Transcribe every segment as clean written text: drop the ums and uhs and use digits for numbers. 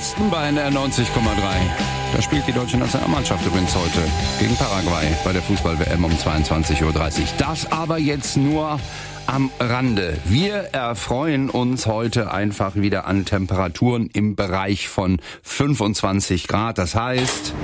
Carsten bei NDR 90,3. Da spielt die deutsche Nationalmannschaft übrigens heute gegen Paraguay bei der Fußball-WM um 22:30 Uhr. Das aber jetzt nur am Rande. Wir erfreuen uns heute einfach wieder an Temperaturen im Bereich von 25 Grad. Das heißt,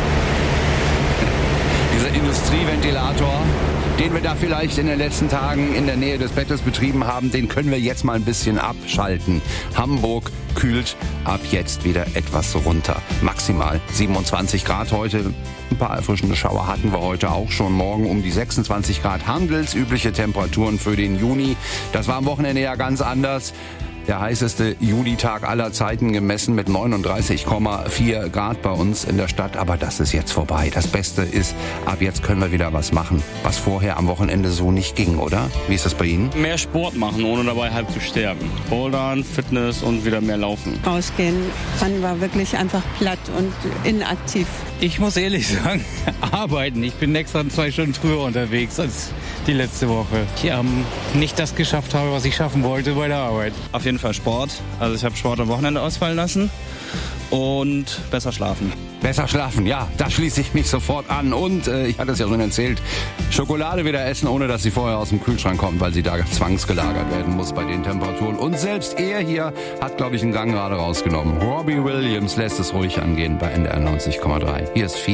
dieser Industrieventilator, den wir da vielleicht in den letzten Tagen in der Nähe des Bettes betrieben haben, den können wir jetzt mal ein bisschen abschalten. Hamburg kühlt ab jetzt wieder etwas runter. Maximal 27 Grad heute. Ein paar erfrischende Schauer hatten wir heute auch schon. Morgen um die 26 Grad handelsübliche Temperaturen für den Juni. Das war am Wochenende ja ganz anders. Der heißeste Julitag aller Zeiten gemessen mit 39,4 Grad bei uns in der Stadt. Aber das ist jetzt vorbei. Das Beste ist, ab jetzt können wir wieder was machen, was vorher am Wochenende so nicht ging, oder? Wie ist das bei Ihnen? Mehr Sport machen, ohne dabei halb zu sterben. Bouldern, Fitness und wieder mehr laufen. Rausgehen, dann war wirklich einfach platt und inaktiv. Ich muss ehrlich sagen, arbeiten. Ich bin extra 2 Stunden früher unterwegs als die letzte Woche. Ich nicht das geschafft habe, was ich schaffen wollte bei der Arbeit. Auf jeden Fall Sport. Also ich habe Sport am Wochenende ausfallen lassen und besser schlafen. Besser schlafen, ja, da schließe ich mich sofort an. Und ich hatte es ja schon erzählt, Schokolade wieder essen, ohne dass sie vorher aus dem Kühlschrank kommt, weil sie da zwangsgelagert werden muss bei den Temperaturen. Und selbst er hier hat, glaube ich, einen Gang gerade rausgenommen. Robbie Williams lässt es ruhig angehen bei NDR 90,3. Hier ist viel.